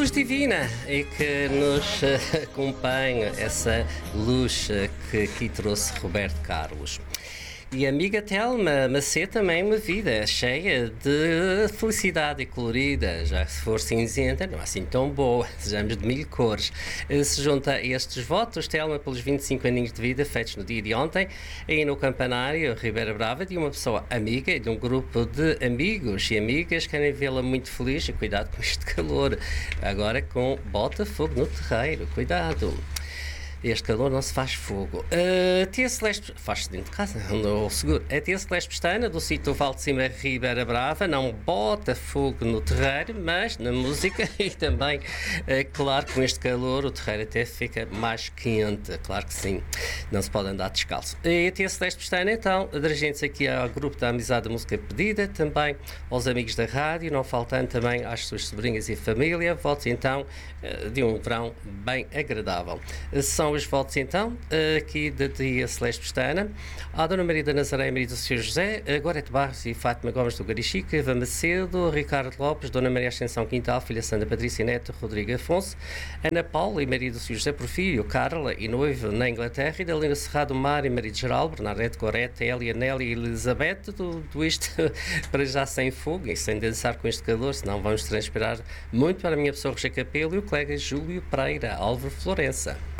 luz divina e que nos acompanha, essa luz que aqui trouxe Roberto Carlos. E a amiga Telma Macedo também uma vida cheia de felicidade e colorida, já se for cinzenta, não é assim tão boa, sejamos de mil cores. Se junta a estes votos, Telma, pelos 25 aninhos de vida feitos no dia de ontem, aí no campanário Ribeira Brava, de uma pessoa amiga e de um grupo de amigos e amigas que querem vê-la muito feliz e cuidado com este calor. Agora com bota fogo no terreiro, cuidado. Este calor não se faz fogo. A tia Celeste... Faz-se dentro de casa, no seguro. A tia Celeste Pestana, do sítio Val de Cima Ribeira Brava, não bota fogo no terreiro, mas na música e também, claro, com este calor o terreiro até fica mais quente. Claro que sim. Não se pode andar descalço. E a tia Celeste Pestana, então, dirigindo-se aqui ao grupo da Amizade da Música Pedida, também aos amigos da rádio, não faltando também às suas sobrinhas e família. Votos, então, de um verão bem agradável. São os votos então aqui da tia Celeste Pestana, à Dona Maria da Nazaré, Maria do Sr. José, a Gorete Barros e Fátima Gomes do Garichica, Eva Macedo, Ricardo Lopes, Dona Maria Ascensão Quintal, Filha Sandra Patrícia Neto, Rodrigo Afonso, Ana Paula e Maria do Sr. José Porfírio, Carla e noiva na Inglaterra, e da Lina Cerrado Mar e Maria de Geral, Bernadette, Gorete, Elia, Nelly e Elizabeth, tudo isto para já sem fogo e sem dançar com este calor, senão vamos transpirar muito. Para a minha pessoa Roger Capelo e o colega Júlio Pereira, Álvaro Florença.